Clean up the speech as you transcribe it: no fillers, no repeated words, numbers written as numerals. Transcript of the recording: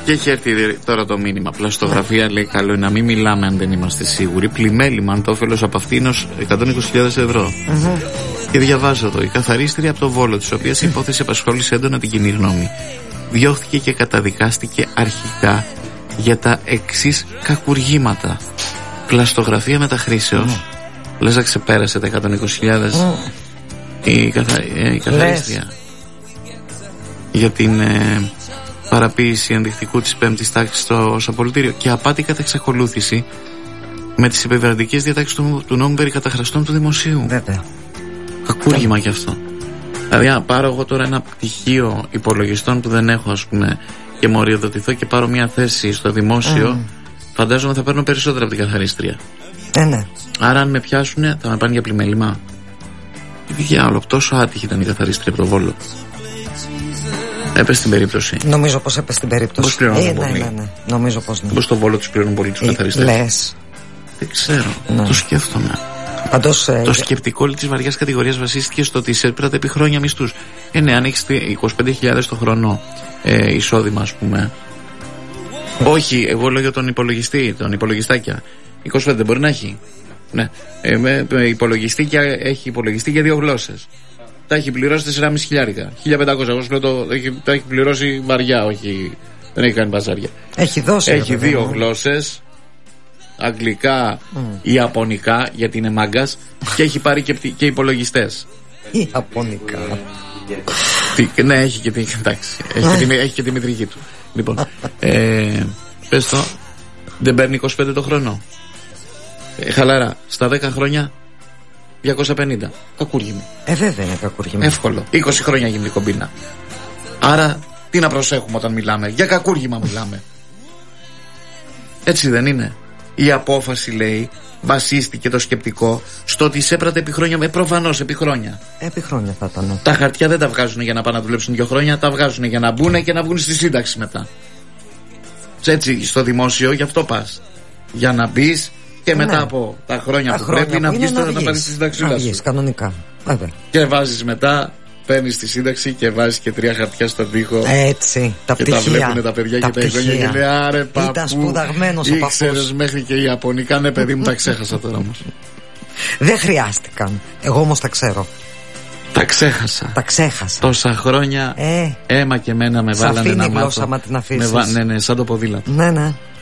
Και έχει έρθει τώρα το μήνυμα. Πλαστογραφία λέει: καλό είναι να μην μιλάμε αν δεν είμαστε σίγουροι. Πλημέλημα αν το όφελος από αυτή είναι 120.000 ευρώ. Και διαβάζω εδώ: η καθαρίστρια από το Βόλο, της οποίας η υπόθεση απασχόλησε έντονα την κοινή γνώμη, διώχθηκε και καταδικάστηκε αρχικά για τα εξής κακουργήματα. Πλαστογραφία μεταχρήσεως. Λες να ξεπέρασε τα 120.000 η καθαρίστρια για την παραποίηση ενδεικτικού της 5ης τάξης στο απολυτήριο και απάτη κατά εξακολούθηση με τις επιβραδικές διατάξεις του νόμου περί καταχραστών του δημοσίου. Βέβαια. Κακούργημα κι αυτό. Δηλαδή, αν πάρω εγώ τώρα ένα πτυχίο υπολογιστών που δεν έχω, ας πούμε, και μοριοδοτηθώ και πάρω μια θέση στο δημόσιο, φαντάζομαι θα παίρνω περισσότερα από την καθαρίστρια. Ναι. Άρα, αν με πιάσουνε, θα με πάνε για πλημέλημα. Διάολο, τόσο άτυχη ήταν η καθαρίστρια από το Βόλο. Έπεσε στην περίπτωση. Νομίζω πως έπεσε στην περίπτωση. Πώς πληρώνουν πολύ. Ναι. Νομίζω πως ναι. Πώς στο Βόλο τους πληρώνουν πολύ τους καθαριστές. Λες. Δεν ξέρω. Το σκέφτομαι. Παντός, το σκεπτικό της βαριάς κατηγορίας βασίστηκε στο ότι εισέπρατε επί χρόνια μισθούς. Ναι, αν έχεις 25.000 το χρόνο εισόδημα, ας πούμε. Όχι, εγώ λέω για τον υπολογιστή, τον υπολογιστάκια. 25 δεν μπορεί να έχει. Ναι. Έχει υπολογιστή για 2 γλώσσες. Τα έχει πληρώσει 4.500 χιλιάρικα. 1.500. Εγώ σου λέω τα έχει πληρώσει βαριά, όχι. Δεν έχει κάνει μπαζάρια. Έχει δώσει. Έχει 2 γλώσσες. Αγγλικά, ιαπωνικά, γιατί είναι μάγκας. Και έχει πάρει και υπολογιστές. Ιαπωνικά. Ναι, έχει και την. Εντάξει. Έχει και τη μητρική του. Λοιπόν. Πες το. Δεν παίρνει 25 το χρόνο. Χαλαρά. Στα 10 χρόνια 250. Κακούργημα. Βέβαια είναι κακούργημα. Εύκολο. 20 χρόνια γίνει η κομπίνα. Άρα τι να προσέχουμε όταν μιλάμε. Για κακούργημα μιλάμε. Έτσι δεν είναι? Η απόφαση, λέει, βασίστηκε το σκεπτικό στο ότι εισέπρατε επί χρόνια. Προφανώς επί χρόνια. Επί χρόνια θα ήταν. Τα χαρτιά δεν τα βγάζουν για να πάνε να δουλέψουν 2 χρόνια. Τα βγάζουν για να μπουν και να βγουν στη σύνταξη μετά. Έτσι στο δημόσιο γι' αυτό πας. Για να μπεις. Και μετά από τα χρόνια που πρέπει να βγεις, να πάρεις τη συνταξούλα σου. Κανονικά. Βέβαια. Και βάζεις μετά, παίρνεις τη σύνταξη και βάζεις και 3 χαρτιά στον τοίχο. Έτσι. Τα πτυχία. Και τα βλέπουν τα παιδιά και τα εγγόνια και λέει: άρε παππού. Ήταν σπουδαγμένος ο παππούς. Ήξερες μέχρι και Ιαπωνικά. Ναι, παιδί μου, τα ξέχασα τώρα όμως. Δεν χρειάστηκαν. Εγώ όμως τα ξέρω. Τα ξέχασα. Τα ξέχασα. Τόσα χρόνια αίμα και μένα με βάλανε να μάθω. Σαφήνει η γλώσσα, μα την αφήσεις. Ναι, σαν το ποδήλατο. Ναι.